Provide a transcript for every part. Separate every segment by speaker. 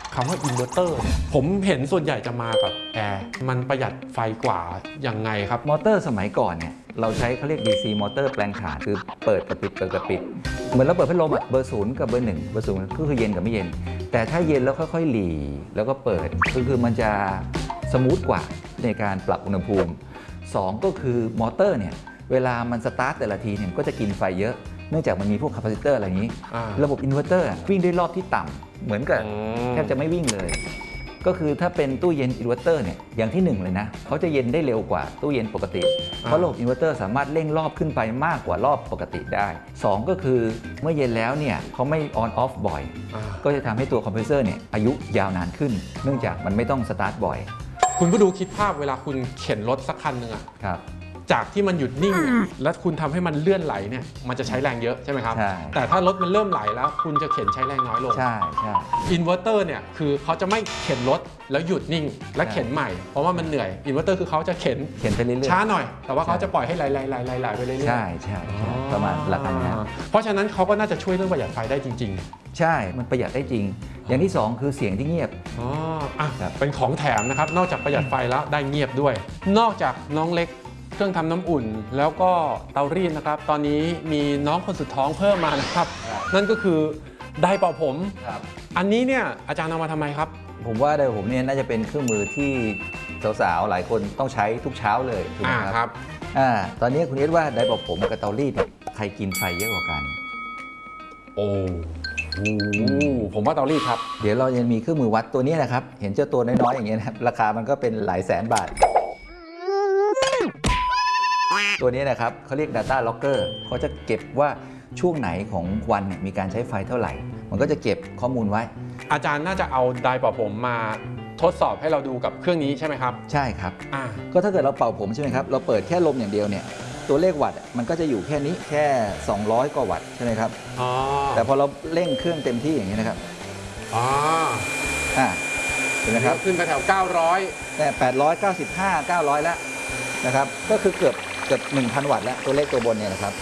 Speaker 1: คำว่าอินเวอร์เตอร์ผมเห็นส่วนใหญ่จะมากับแอร์มันประหยัดไฟกว่ายังไงครับ
Speaker 2: มอเตอร์สมัยก่อนเนี่ยเราใช้เขาเรียก DC มอเตอร์แปลงถ่านคือเปิดกับปิดเปิดกับปิดเหมือนเราเปิดพัดลมเบอร์ศูนย์กับเบอร์หนึ่งเบอร์ศูนย์ก็คือเย็นกับไม่เย็นแต่ถ้าเย็นแล้วค่อยๆหลีแล้วก็เปิดคือมันจะสมูทกว่าในการปรับอุณหภูมิ2ก็คือมอเตอร์เนี่ยเวลามันสตาร์ทแต่ละทีเนี่ยก็จะกินไฟเยอะเนื่องจากมันมีพวกคาปาซิเตอร์อะไรอย่างนี้ระบบอินเวอร์เตอร์วิ่งด้วยรอบที่ต่ำเหมือนกับแทบจะไม่วิ่งเลยก็คือถ้าเป็นตู้เย็นอินเวอร์เตอร์เนี่ยอย่างที่1เลยนะเขาจะเย็นได้เร็วกว่าตู้เย็นปกติเพราะระบบอินเวอร์เตอร์สามารถเร่งรอบขึ้นไปมากกว่ารอบปกติได้2ก็คือเมื่อเย็นแล้วเนี่ยเขาไม่ออนออฟบ่อยก็จะทำให้ตัวคอมเพรสเซอร์เนี่ยอายุยาวนานขึ้นเนื่องจากมันไม่ต้องสตาร์ทบ่อย
Speaker 1: คุณก็ดูคิดภาพเวลาคุณเข็นรถสักคันหนึ่งอะจากที่มันหยุดนิ่งแล้วคุณทำให้มันเลื่อนไหลเนี่ยมันจะใช้แรงเยอะใช่ไหมครับแต่ถ้ารถมันเริ่มไหลแล้วคุณจะเข็นใช้แรงน้อยลง
Speaker 2: ใช่
Speaker 1: อินเวอร์เตอร์เนี่ยคือเขาจะไม่เข็นรถแล้วหยุดนิ่งและเข็นใหม่เพราะว่ามันเหนื่อยอินเวอร์เตอร์คือเขาจะเข็น
Speaker 2: ไปเรื่อย
Speaker 1: ๆช้าหน่อยแต่ว่าเขาจะปล่อยให้ไหลไปเรื่อยๆ
Speaker 2: ใช่ประมาณหลักการนั้น
Speaker 1: เพราะฉะนั้นเขาก็น่าจะช่วยเรื่องประหยัดไฟได้จริง
Speaker 2: ๆใช่มันประหยัดได้จริงอย่างที่2คือเสียงที่เงียบ
Speaker 1: เป็นของแถมนะครับนอกจากประหยัดไฟแล้วได้เงียบด้วยนอกจากน้องเล็กเครื่องทำน้ำอุ่นแล้วก็เตารีดนะครับตอนนี้มีน้องคนสุดท้องเพิ่มมานะครับนั่นก็คือไดร์เป่าผมอันนี้เนี่ยอาจารย์เอามาทำไมครับ
Speaker 2: ผมว่าไดร์ผมเนี่ยน่าจะเป็นเครื่องมือที่สาวๆหลายคนต้องใช้ทุกเช้าเลยถูกไหมครับตอนนี้คุณเอสว่าไดร์เป่าผมกับเตารีดใครกินไฟเยอะกว่ากัน
Speaker 1: ผมว่าเตารีดครับ
Speaker 2: เดี๋ยวเรายังมีเครื่องมือวัดตัวนี้นะครับเห็นเจ้าตัวน้อยๆอย่างเงี้ยนะครับราคามันก็เป็นหลายแสนบาทตัวนี้นะครับเขาเรียก Data Logger เขาจะเก็บว่าช่วงไหนของวันมีการใช้ไฟเท่าไหร่มันก็จะเก็บข้อมูลไว้
Speaker 1: อาจารย์น่าจะเอาไดร์เป่าผมมาทดสอบให้เราดูกับเครื่องนี้ใช่ไหมครับ
Speaker 2: ใช่ครับก็ถ้าเกิดเราเป่าผมใช่ไหมครับเราเปิดแค่ลมอย่างเดียวเนี่ยตัวเลขวัตต์มันก็จะอยู่แค่นี้แค่200กว่าวัตต์ใช่ไหมครับแต่พอเราเร่งเครื่องเต็มที่อย่างนี้นะครับเห็นไหมครับ
Speaker 1: ขึ้นไปแถว900
Speaker 2: แต่895 900แล้วนะครับก็คือเกือบ 1,000 วัตต์แล้วตัวเลขตัวบนเนี่ยนะครับ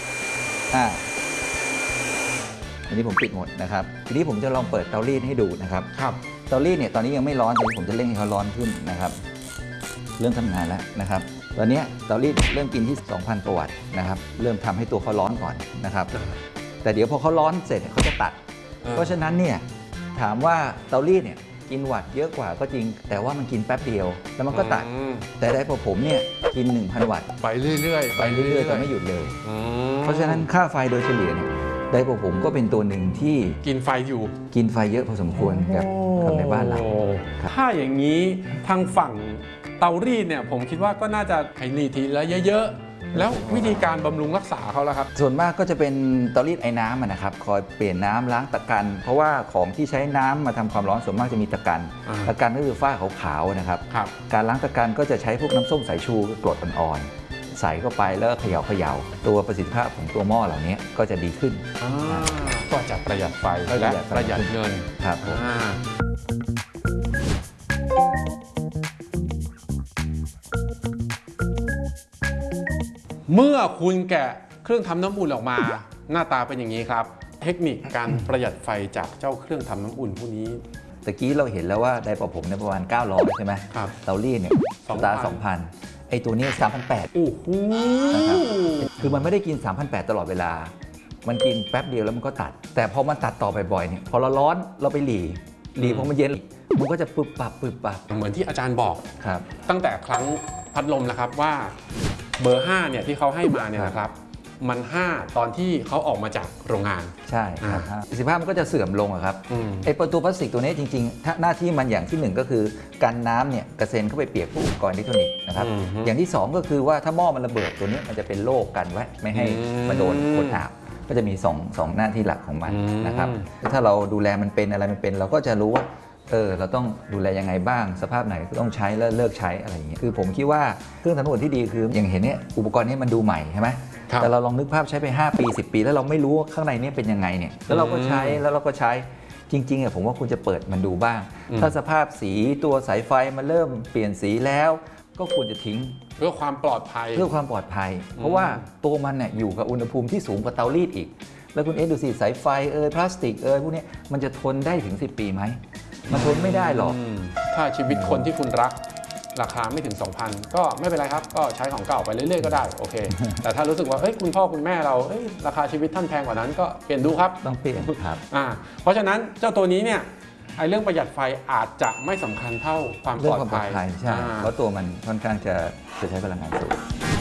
Speaker 2: อันนี้ผมปิดหมดนะครับทีนี้ผมจะลองเปิดเตารีดให้ดูนะครับเตารีดเนี่ยตอนนี้ยังไม่ร้อนผมจะเร่งให้เขาร้อนขึ้นนะครับเริ่มทำงานแล้วนะครับตอนนี้เตารีดเริ่มกินที่ 2,000 กว่าวัตต์นะครับเริ่มทำให้ตัวเขาร้อนก่อนนะครับแต่เดี๋ยวพอเขาร้อนเสร็จเขาจะตัดเพราะฉะนั้นเนี่ยถามว่าเตารีดเนี่ยกินวัตต์เยอะกว่าก็จริงแต่ว่ามันกินแป๊บเดียวแล้วมันก็ตัดแต่ได้พอผมเนี่ยกิน 1,000 วัตต์
Speaker 1: ไปเรื่อย
Speaker 2: ๆแต่ไม่หยุดเลยเพราะฉะนั้นค่าไฟโดยเฉลี่ยเนี่ยได้พอผมก็เป็นตัวหนึ่งที่
Speaker 1: กินไฟ
Speaker 2: เยอะพอสมควรกับในบ้านเรา
Speaker 1: ถ้าอย่างนี้ทางฝั่งเตารีดเนี่ยผมคิดว่าก็น่าจะให้รีดทีละเยอะแล้ววิธีการบำรุงรักษาเขาล่ะครับ
Speaker 2: ส่วนมากก็จะเป็นเตารีดไอ้น้ำนะครับคอยเปลี่ยนน้ำล้างตะกันเพราะว่าของที่ใช้น้ำมาทำความร้อนส่วนมากจะมีตะกันก็คือฝ้าขาวๆนะครับการล้างตะกันก็จะใช้พวกน้ำส้มสายชูกรดอ่อนๆใส่เข้าไปแล้วเขย่าตัวประสิทธิภาพของตัวหม้อเหล่านี้ก็จะดีขึ้น
Speaker 1: ก็จะประหยัดไฟและประหยัดเงิน
Speaker 2: ครับ
Speaker 1: เมื่อคุณแกะเครื่องทำน้ำอุ่นออกมาหน้าตาเป็นอย่างนี้ครับเทคนิคการประหยัดไฟจากเจ้าเครื่องทำน้ำอุ่นพวกนี้
Speaker 2: ตะกี้เราเห็นแล้วว่าไดร์เป่าผมในประมาณ900ใช่ไหม
Speaker 1: ครับ
Speaker 2: เตารีดเนี่ย2,000ไอตัวนี้ 3,800
Speaker 1: โอ้โห
Speaker 2: นะครับคือมันไม่ได้กิน 3,800ตลอดเวลามันกินแป๊บเดียวแล้วมันก็ตัดแต่พอมันตัดต่อบ่อยๆเนี่ยพอเราร้อนเราไปหลีพอมันเย็นมันก็จะปึบปับ
Speaker 1: เหมือนที่อาจารย์บอก
Speaker 2: ครับ
Speaker 1: ตั้งแต่ครั้งพัดลมแล้วครับว่าเบอร์5เนี่ยที่เขาให้มาเนี่ยนะครับมัน5ตอนที่เขาออกมาจากโรงงาน
Speaker 2: ใช่ครับประสิทธิภาพมันก็จะเสื่อมลงครับไอประตูพลาสติกตัวนี้จริงๆหน้าที่มันอย่างที่1ก็คือกันน้ำเนี่ยกระเซ็นเข้าไปเปียกพวกอุปกรณ์อิเล็กทรอนิกส์นะครับอย่างที่2ก็คือว่าถ้าหม้อมันระเบิดตัวนี้มันจะเป็นโล่กันไว้ไม่ให้มาโดนคนอาบก็จะมี2หน้าที่หลักของมันนะครับถ้าเราดูแลมันเป็นอะไรมันเป็นเราก็จะรู้ว่าเราต้องดูแลยังไงบ้างสภาพไหนต้องใช้แล้วเลิกใช้อะไรอย่างเงี้ยคือผมคิดว่าเครื่องทำน้ำอุ่นที่ดีคืออย่างเห็นเนี่ยอุปกรณ์นี้มันดูใหม่ใช่ไหมแต่เราลองนึกภาพใช้ไป5 ปี10 ปีแล้วเราไม่รู้ว่าข้างในนี้เป็นยังไงเนี่ยแล้วเราก็ใช้จริงๆผมว่าคุณจะเปิดมันดูบ้างถ้าสภาพสีตัวสายไฟมันเริ่มเปลี่ยนสีแล้วก็ควรจะทิ้ง
Speaker 1: เพื่อความปลอดภัย
Speaker 2: เพราะว่าตัวมันเนี่ยอยู่กับอุณหภูมิที่สูงกว่าเตารีดอีกแล้วคุณดูสิสายไฟพลาสติกพวกนี้มันจะทนได้ถึง10 ปีไหมมันทนไม่ได้หรอก
Speaker 1: ถ้าชีวิตคนที่คุณรักราคาไม่ถึง 2,000 ก็ไม่เป็นไรครับก็ใช้ของเก่าไปเรื่อยๆก็ได้โอเค แต่ถ้ารู้สึกว่าคุณพ่อคุณแม่เราราคาชีวิตท่านแพงกว่านั้นก็เปลี่ยนดูครับ
Speaker 2: ต้องเปลี่ยนครับ
Speaker 1: เพราะฉะนั้นเจ้าตัวนี้เนี่ยเรื่องประหยัดไฟอาจจะไม่สำคัญเท่าความป
Speaker 2: เรื่
Speaker 1: ล
Speaker 2: อ
Speaker 1: อง ด
Speaker 2: ความปลอ
Speaker 1: ภั
Speaker 2: ด
Speaker 1: ย
Speaker 2: ภัยใช่เพราะตัวมันค่อนข้างจะใช้พลังงานสูง